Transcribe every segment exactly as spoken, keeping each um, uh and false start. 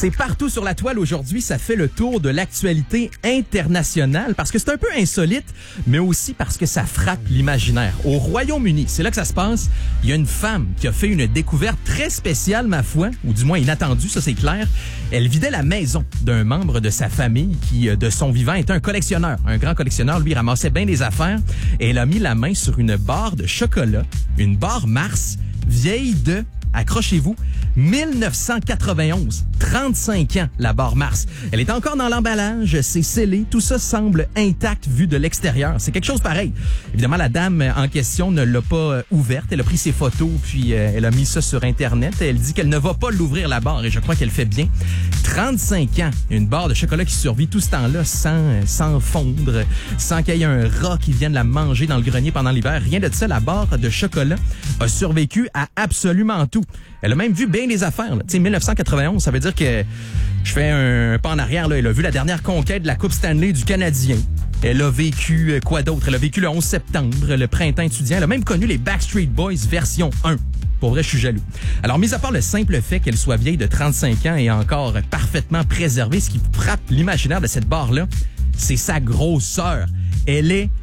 C'est partout sur la toile aujourd'hui, ça fait le tour de l'actualité internationale parce que c'est un peu insolite, mais aussi parce que ça frappe l'imaginaire. Au Royaume-Uni, c'est là que ça se passe, il y a une femme qui a fait une découverte très spéciale, ma foi, ou du moins inattendue, ça c'est clair. Elle vidait la maison d'un membre de sa famille qui, de son vivant, était un collectionneur, un grand collectionneur. Lui, il ramassait bien des affaires et elle a mis la main sur une barre de chocolat, une barre Mars, vieille de... accrochez-vous, mille neuf cent quatre-vingt-onze, trente-cinq ans, la barre Mars. Elle est encore dans l'emballage, c'est scellé, tout ça semble intact vu de l'extérieur. C'est quelque chose pareil. Évidemment, la dame en question ne l'a pas ouverte. Elle a pris ses photos, puis euh, elle a mis ça sur Internet. Elle dit qu'elle ne va pas l'ouvrir, la barre, et je crois qu'elle fait bien. trente-cinq ans, une barre de chocolat qui survit tout ce temps-là sans, sans fondre, sans qu'il y ait un rat qui vienne la manger dans le grenier pendant l'hiver. Rien de ça, la barre de chocolat a survécu à absolument tout. Elle a même vu bien les affaires. Tu sais, mille neuf cent quatre-vingt-onze, ça veut dire que je fais un pas en arrière. Là. Elle a vu la dernière conquête de la Coupe Stanley du Canadien. Elle a vécu quoi d'autre? Elle a vécu le onze septembre, le printemps étudiant. Elle a même connu les Backstreet Boys version un. Pour vrai, je suis jaloux. Alors, mis à part le simple fait qu'elle soit vieille de trente-cinq ans et encore parfaitement préservée, ce qui frappe l'imaginaire de cette barre-là, c'est sa grosseur. Elle est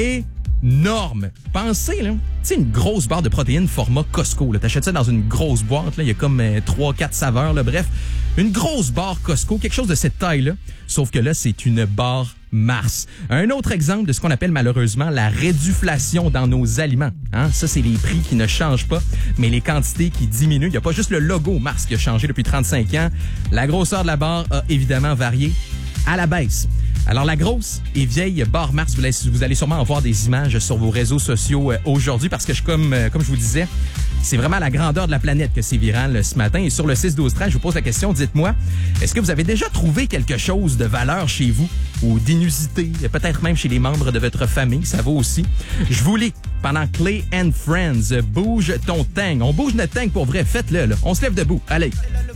énorme. Pensez, là, tu sais, une grosse barre de protéines format Costco. Là. T'achètes ça dans une grosse boîte. Là. Il y a comme euh, trois quatre saveurs. Là. Bref, une grosse barre Costco, quelque chose de cette taille-là. Sauf que là, c'est une barre Mars. Un autre exemple de ce qu'on appelle malheureusement la réduflation dans nos aliments. Hein? Ça, c'est les prix qui ne changent pas, mais les quantités qui diminuent. Il n'y a pas juste le logo Mars qui a changé depuis trente-cinq ans. La grosseur de la barre a évidemment varié à la baisse. Alors, la grosse et vieille barre Mars, vous allez, vous allez sûrement en voir des images sur vos réseaux sociaux euh, aujourd'hui parce que, je, comme, euh, comme je vous disais, c'est vraiment à la grandeur de la planète que c'est viral euh, ce matin. Et sur le six douze treize, je vous pose la question, dites-moi, est-ce que vous avez déjà trouvé quelque chose de valeur chez vous ou d'inusité, peut-être même chez les membres de votre famille, ça vaut aussi. Je vous lis pendant Clay and Friends, bouge ton tang. On bouge notre tang pour vrai, faites-le, là. On se lève debout, allez.